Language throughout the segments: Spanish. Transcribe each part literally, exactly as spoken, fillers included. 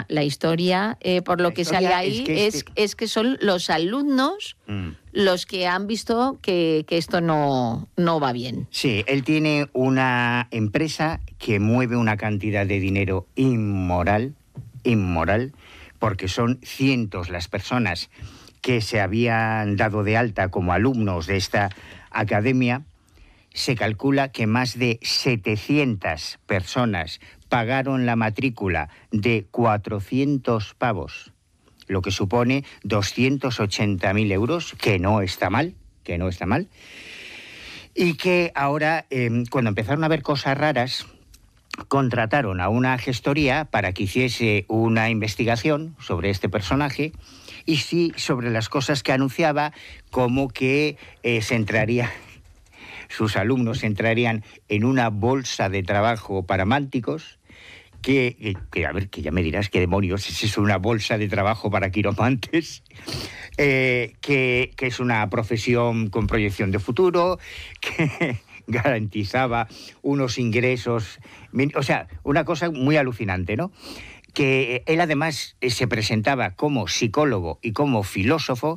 la, la historia, eh, por lo La que historia sale ahí, es que es, este- es que son los alumnos Mm. los que han visto que, que esto no, no va bien. Sí, él tiene una empresa que mueve una cantidad de dinero inmoral, inmoral, porque son cientos las personas que se habían dado de alta como alumnos de esta academia. Se calcula que más de setecientas personas pagaron la matrícula de cuatrocientos pavos, lo que supone doscientos ochenta mil euros, que no está mal, que no está mal, y que ahora, eh, cuando empezaron a ver cosas raras, contrataron a una gestoría para que hiciese una investigación sobre este personaje y sí sobre las cosas que anunciaba, como que eh, se entraría... sus alumnos entrarían en una bolsa de trabajo para mánticos, que, que, que, a ver, que ya me dirás qué demonios es eso, una bolsa de trabajo para quiromantes, eh, que, que es una profesión con proyección de futuro, que garantizaba unos ingresos, o sea, una cosa muy alucinante, ¿no? Que él además se presentaba como psicólogo y como filósofo.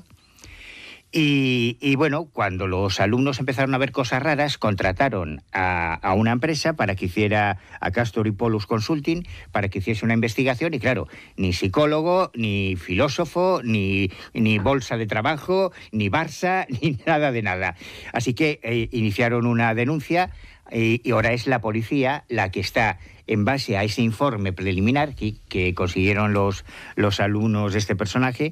Y, y bueno, cuando los alumnos empezaron a ver cosas raras, contrataron a, a una empresa para que hiciera, a Castor y Polus Consulting, para que hiciese una investigación. Y claro, ni psicólogo, ni filósofo, ni, ni bolsa de trabajo, ni Barça, ni nada de nada. Así que eh, iniciaron una denuncia y, y ahora es la policía la que está, en base a ese informe preliminar que, que consiguieron los, los alumnos de este personaje,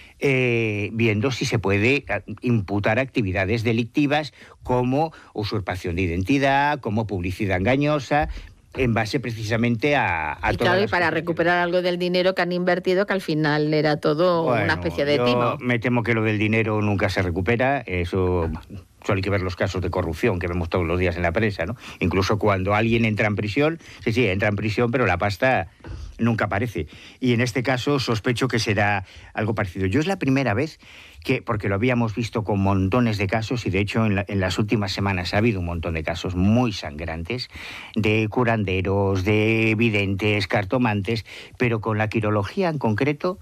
Eh, viendo si se puede imputar actividades delictivas como usurpación de identidad, como publicidad engañosa, en base precisamente a, a y todas claro, y las para cosas. recuperar algo del dinero que han invertido, que al final era todo Bueno, una especie de yo timo. me temo que lo del dinero nunca se recupera. Eso solo hay que ver los casos de corrupción que vemos todos los días en la prensa, ¿no? Incluso cuando alguien entra en prisión, sí, sí, entra en prisión, pero la pasta nunca aparece. Y en este caso sospecho que será algo parecido. Yo es la primera vez que, porque lo habíamos visto con montones de casos, y de hecho en, la, en las últimas semanas ha habido un montón de casos muy sangrantes, de curanderos, de videntes, cartomantes, pero con la quirología en concreto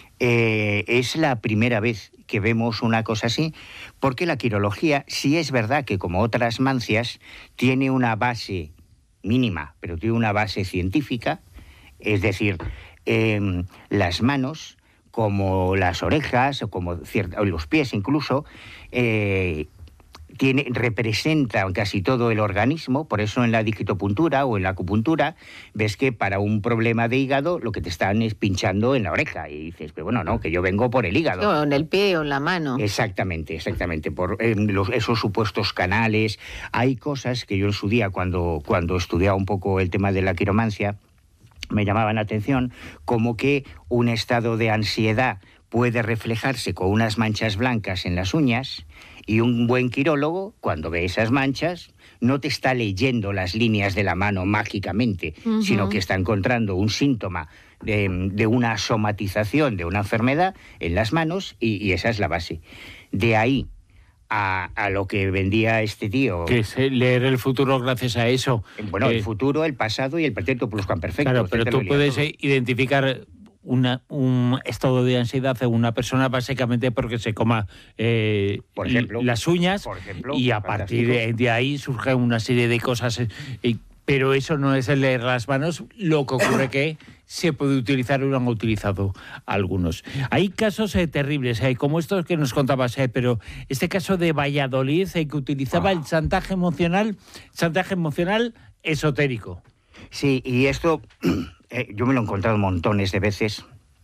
eh, es la primera vez que vemos una cosa así, porque la quirología sí es verdad que, como otras mancias, tiene una base mínima, pero tiene una base científica. Es decir, eh, las manos, como las orejas, o como cierta, o los pies incluso, eh, tiene, representan casi todo el organismo. Por eso en la digitopuntura o en la acupuntura ves que para un problema de hígado lo que te están es pinchando en la oreja. Y dices, pero bueno, no, que yo vengo por el hígado. O en el pie o en la mano. Exactamente, exactamente. Por eh, los, esos supuestos canales. Hay cosas que yo en su día, cuando, cuando estudiaba un poco el tema de la quiromancia, me llamaban la atención, como que un estado de ansiedad puede reflejarse con unas manchas blancas en las uñas, y un buen quirólogo, cuando ve esas manchas, no te está leyendo las líneas de la mano mágicamente, uh-huh. sino que está encontrando un síntoma de, de una somatización de una enfermedad en las manos, y, y esa es la base. De ahí A, a lo que vendía este tío. Que es leer el futuro gracias a eso. Bueno, eh, el futuro, el pasado y el pretérito pluscuamperfecto. Claro, pero tú puedes todo. identificar una, un estado de ansiedad de una persona básicamente porque se coma eh, por ejemplo, las uñas, por ejemplo, y a partir de, de ahí surge una serie de cosas. Eh, pero eso no es el leer las manos. Lo que ocurre que se puede utilizar, y lo han utilizado algunos. Hay casos eh, terribles, eh, como estos que nos contabas, eh, pero este caso de Valladolid, eh, que utilizaba oh. el chantaje emocional, chantaje emocional esotérico. Sí, y esto eh, yo me lo he encontrado montones de veces.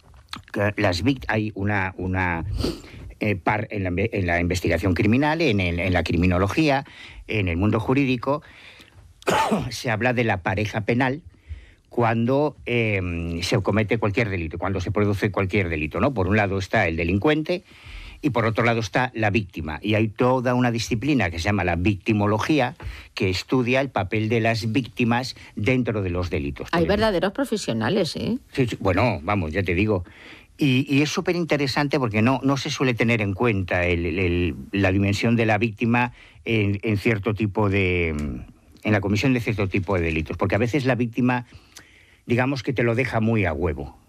Las hay una, una eh, par en la, en la investigación criminal, en, el, en la criminología, en el mundo jurídico, se habla de la pareja penal cuando eh, se comete cualquier delito, cuando se produce cualquier delito, ¿no? Por un lado está el delincuente y por otro lado está la víctima. Y hay toda una disciplina que se llama la victimología, que estudia el papel de las víctimas dentro de los delitos. Hay verdaderos profesionales, ¿eh? Sí, sí, bueno, vamos, ya te digo. Y, y es súper interesante porque no, no se suele tener en cuenta el, el, la dimensión de la víctima en, en cierto tipo de... en la comisión de cierto tipo de delitos, porque a veces la víctima, digamos que te lo deja muy a huevo.